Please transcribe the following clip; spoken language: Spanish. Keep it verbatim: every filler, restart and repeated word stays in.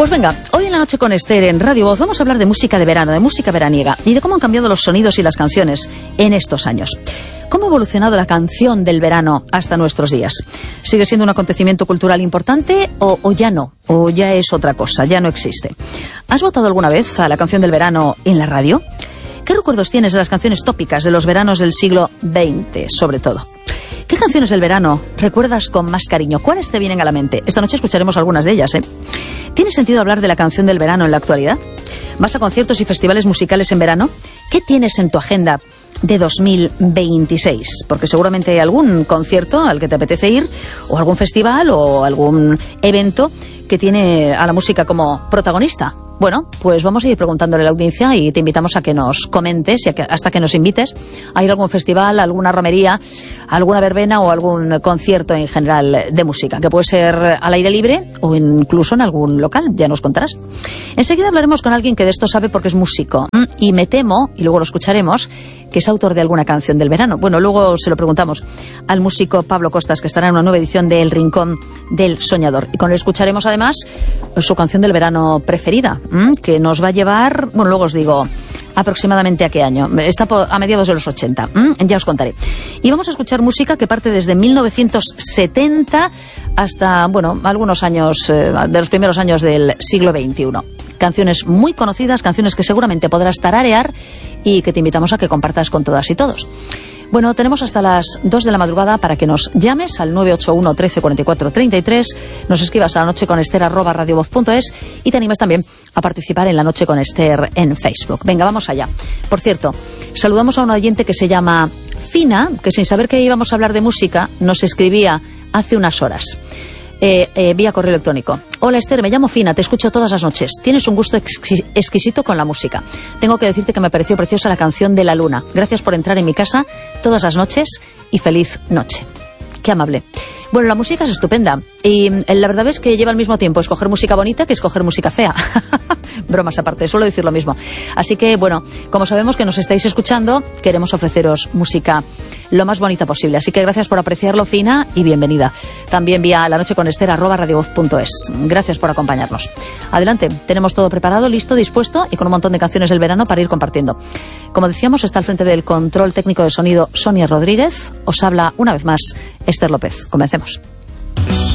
Pues venga, hoy en la noche con Esther en Radio Voz vamos a hablar de música de verano, de música veraniega y de cómo han cambiado los sonidos y las canciones en estos años. ¿Cómo ha evolucionado la canción del verano hasta nuestros días? ¿Sigue siendo un acontecimiento cultural importante o, o ya no? ¿O ya es otra cosa? Ya no existe. ¿Has votado alguna vez a la canción del verano en la radio? ¿Qué recuerdos tienes de las canciones tópicas de los veranos del siglo veinte, sobre todo? ¿Qué canciones del verano recuerdas con más cariño? ¿Cuáles te vienen a la mente? Esta noche escucharemos algunas de ellas, ¿eh? ¿Tiene sentido hablar de la canción del verano en la actualidad? ¿Vas a conciertos y festivales musicales en verano? ¿Qué tienes en tu agenda de dos mil veintiséis? Porque seguramente hay algún concierto al que te apetece ir, o algún festival, o algún evento que tiene a la música como protagonista. Bueno, pues vamos a ir preguntándole a la audiencia y te invitamos a que nos comentes, y a que, hasta que nos invites a ir a algún festival, alguna romería, alguna verbena o algún concierto en general de música, que puede ser al aire libre o incluso en algún local, ya nos contarás. Enseguida hablaremos con alguien que de esto sabe porque es músico, y me temo, y luego lo escucharemos, que es autor de alguna canción del verano. Bueno, luego se lo preguntamos al músico Pablo Costas, que estará en una nueva edición de El Rincón del Soñador, y con él escucharemos además su canción del verano preferida, que nos va a llevar, bueno, luego os digo aproximadamente a qué año. Está a mediados de los ochenta, ya os contaré. Y vamos a escuchar música que parte desde mil novecientos setenta hasta, bueno, algunos años, eh, de los primeros años del siglo veintiuno. Canciones muy conocidas, canciones que seguramente podrás tararear y que te invitamos a que compartas con todas y todos. Bueno, tenemos hasta las dos de la madrugada para que nos llames al nueve ocho uno, trece, cuarenta y cuatro, treinta y tres, nos escribas a la noche con Esther arroba radiovoz punto es y te animes también a participar en la noche con Esther en Facebook. Venga, vamos allá. Por cierto, saludamos a un oyente que se llama Fina, que sin saber que íbamos a hablar de música, nos escribía hace unas horas. Eh, eh, vía correo electrónico. Hola Esther, me llamo Fina, te escucho todas las noches. Tienes un gusto exquis- exquisito con la música. Tengo que decirte que me pareció preciosa la canción de La Luna. Gracias por entrar en mi casa todas las noches y feliz noche. Qué amable. Bueno, la música es estupenda y la verdad es que lleva al mismo tiempo escoger música bonita que escoger música fea. Bromas aparte, suelo decir lo mismo. Así que, bueno, como sabemos que nos estáis escuchando, queremos ofreceros música lo más bonita posible. Así que gracias por apreciarlo, Fina, y bienvenida. También vía la noche con Esther arroba radiovoz punto es. Gracias por acompañarnos. Adelante, tenemos todo preparado, listo, dispuesto y con un montón de canciones del verano para ir compartiendo. Como decíamos, está al frente del control técnico de sonido Sonia Rodríguez. Os habla una vez más Esther López. Comencemos.